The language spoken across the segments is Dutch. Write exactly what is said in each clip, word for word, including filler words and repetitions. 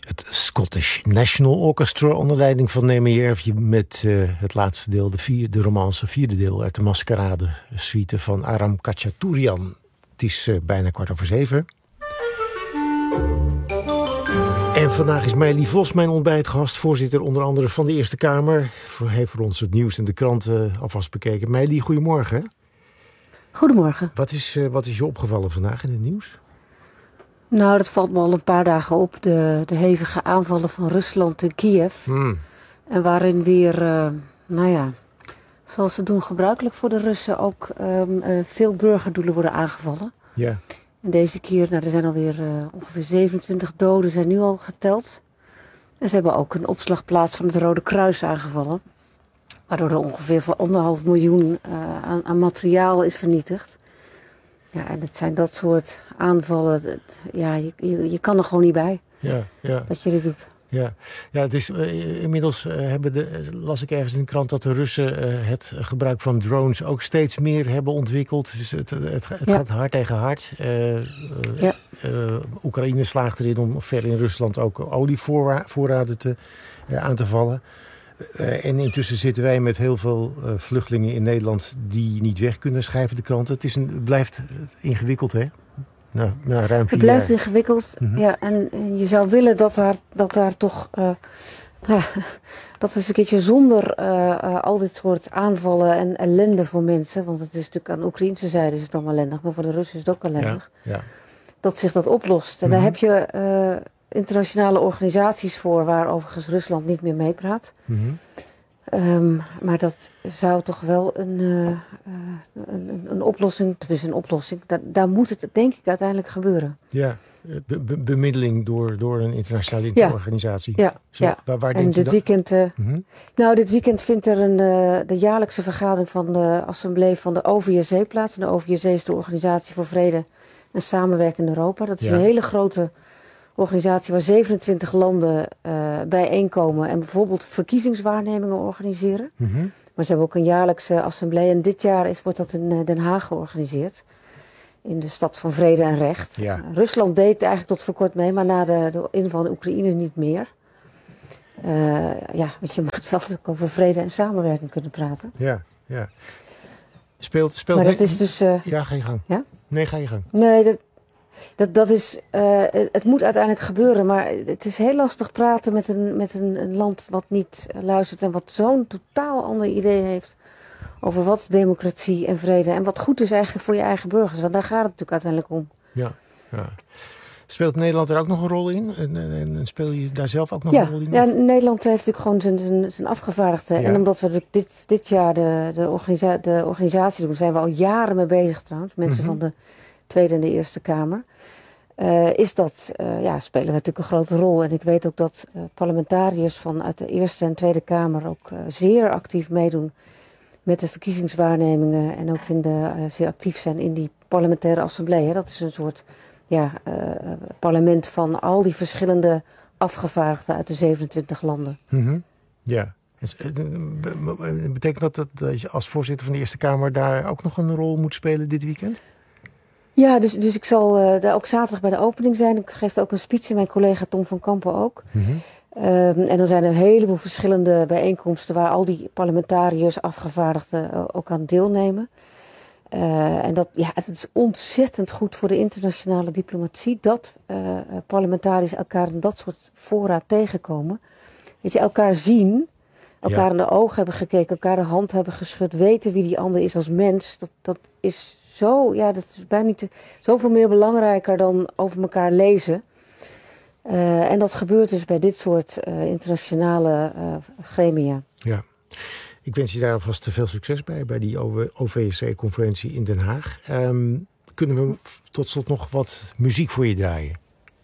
Het Scottish National Orchestra onder leiding van Neeme Järvi met uh, het laatste deel, de, vier, de romance vierde deel uit de Maskerade suite van Aram Khachaturian. Het is uh, bijna kwart over zeven. En vandaag is Meili Vos mijn ontbijtgast, voorzitter onder andere van de Eerste Kamer. Voor, heeft voor ons het nieuws in de kranten alvast bekeken. Meili, goedemorgen. Goedemorgen. Wat is, uh, wat is je opgevallen vandaag in het nieuws? Nou, dat valt me al een paar dagen op. De, de hevige aanvallen van Rusland in Kiev. Hmm. En waarin weer, uh, nou ja, zoals ze doen gebruikelijk voor de Russen, ook um, uh, veel burgerdoelen worden aangevallen. Ja. En deze keer, nou, er zijn alweer uh, ongeveer zevenentwintig doden zijn nu al geteld. En ze hebben ook een opslagplaats van het Rode Kruis aangevallen. Waardoor er ongeveer voor anderhalf miljoen uh, aan, aan materiaal is vernietigd. Ja, en het zijn dat soort aanvallen. Het, ja, je, je, je kan er gewoon niet bij. Ja, ja. Dat je dit doet. Ja, ja het is, uh, inmiddels uh, hebben de, las ik ergens in de krant dat de Russen uh, het gebruik van drones ook steeds meer hebben ontwikkeld. Dus het, het, het ja. gaat hard tegen hard. Uh, uh, ja. uh, Oekraïne slaagt erin om ver in Rusland ook olievoorraden te, uh, aan te vallen. Uh, en intussen zitten wij met heel veel uh, vluchtelingen in Nederland die niet weg kunnen, schrijven de kranten. Het, is een, het blijft ingewikkeld, hè? Nou, nou, ruim vier het blijft jaar. ingewikkeld, mm-hmm. ja. En, en je zou willen dat daar, dat daar toch, uh, ja, dat is een keertje zonder uh, uh, al dit soort aanvallen en ellende voor mensen, want het is natuurlijk aan de Oekraïnse zijde is het allemaal ellendig, maar voor de Russen is het ook ellendig. Ja, ja. Dat zich dat oplost. En mm-hmm. daar heb je uh, internationale organisaties voor, waar overigens Rusland niet meer meepraat. Mm-hmm. Um, maar dat zou toch wel een, uh, uh, een, een oplossing, tenminste een oplossing, da- daar moet het denk ik uiteindelijk gebeuren. Ja, be- be- bemiddeling door, door een internationale ja. organisatie. Ja, Zo, ja. Waar, waar en dit dat... weekend, uh, mm-hmm. nou dit weekend vindt er een, uh, de jaarlijkse vergadering van de assemblee van de O V S C plaats. En de O V S C is de Organisatie voor Vrede en Samenwerking in Europa. Dat is ja. een hele grote organisatie waar zevenentwintig landen uh, bijeenkomen en bijvoorbeeld verkiezingswaarnemingen organiseren. Mm-hmm. Maar ze hebben ook een jaarlijkse assemblee en dit jaar is, wordt dat in uh, Den Haag georganiseerd. In de stad van vrede en recht. Ja. Uh, Rusland deed eigenlijk tot voor kort mee, maar na de, de inval in Oekraïne niet meer. Uh, ja, want je moet wel over vrede en samenwerking kunnen praten. Ja, ja. Speelt, speelt maar dat nee... is dus... Uh, ja, ga je gang. Ja? Nee, ga je gang. Nee, dat... Dat, dat is, uh, het moet uiteindelijk gebeuren, maar het is heel lastig praten met een, met een, een land wat niet luistert en wat zo'n totaal ander idee heeft over wat democratie en vrede en wat goed is eigenlijk voor je eigen burgers. Want daar gaat het natuurlijk uiteindelijk om. Ja, ja. Speelt Nederland er ook nog een rol in? En, en, en speel je daar zelf ook nog ja, een rol in? Ja, Nederland heeft natuurlijk gewoon zijn, zijn, zijn afgevaardigde. Ja. En omdat we dit, dit jaar de, de, organisa- de organisatie doen, zijn we al jaren mee bezig trouwens. Mensen mm-hmm. van de Tweede en de Eerste Kamer. Uh, is dat, uh, ja, spelen we natuurlijk een grote rol. En ik weet ook dat uh, parlementariërs vanuit de Eerste en Tweede Kamer ook uh, zeer actief meedoen met de verkiezingswaarnemingen. En ook in de, uh, zeer actief zijn in die parlementaire assemblee. Hè. Dat is een soort ja, uh, parlement van al die verschillende afgevaardigden uit de zevenentwintig landen. Mm-hmm. Ja. Betekent dat dat je als voorzitter van de Eerste Kamer daar ook nog een rol moet spelen dit weekend? Ja, dus, dus ik zal uh, daar ook zaterdag bij de opening zijn. Ik geef ook een speech en mijn collega Tom van Kampen ook. Mm-hmm. Um, en dan zijn er een heleboel verschillende bijeenkomsten waar al die parlementariërs, afgevaardigden uh, ook aan deelnemen. Uh, en dat, ja, het is ontzettend goed voor de internationale diplomatie dat uh, parlementariërs elkaar in dat soort fora tegenkomen. Dat je elkaar zien, elkaar ja. in de ogen hebben gekeken, elkaar de hand hebben geschud, weten wie die ander is als mens. Dat, dat is zo, ja, dat is bijna niet te, zoveel meer belangrijker dan over elkaar lezen. Uh, en dat gebeurt dus bij dit soort uh, internationale uh, gremia. Ja, ik wens je daar alvast te veel succes bij, bij die O V S C-conferentie in Den Haag. Um, kunnen we tot slot nog wat muziek voor je draaien?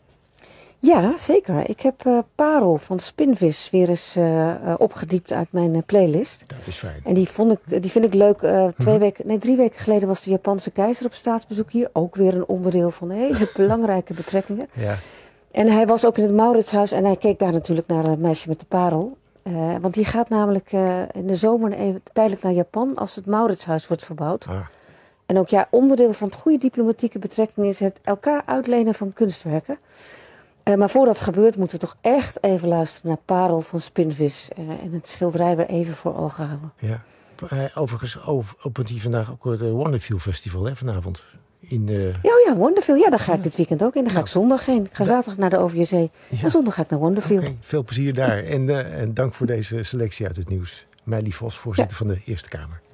Ja, zeker. Ik heb uh, Parel van Spinvis weer eens uh, uh, opgediept uit mijn uh, playlist. Dat is fijn. En die, vond ik, die vind ik leuk. Uh, twee mm-hmm. weken, nee, drie weken geleden was de Japanse keizer op staatsbezoek hier. Ook weer een onderdeel van hele belangrijke betrekkingen. Ja. En hij was ook in het Mauritshuis en hij keek daar natuurlijk naar het meisje met de parel. Uh, want die gaat namelijk uh, in de zomer even tijdelijk naar Japan als het Mauritshuis wordt verbouwd. Ah. En ook ja, onderdeel van het goede diplomatieke betrekking is het elkaar uitlenen van kunstwerken. Uh, maar voordat het gebeurt moeten we toch echt even luisteren naar Parel van Spinvis. Uh, en het schilderij weer even voor ogen houden. Ja, uh, overigens opent hij vandaag ook het Wonderfeel Festival, hè, vanavond. In, uh... Ja, ja, Wonderfeel. Ja, daar ga ik dit weekend ook in. Daar ga nou, ik zondag heen. Ik ga da- zaterdag naar de O V J C. Ja. En zondag ga ik naar Wonderfeel. Okay, veel plezier daar. En, uh, en dank voor deze selectie uit het nieuws. Meili Vos, voorzitter ja. van de Eerste Kamer.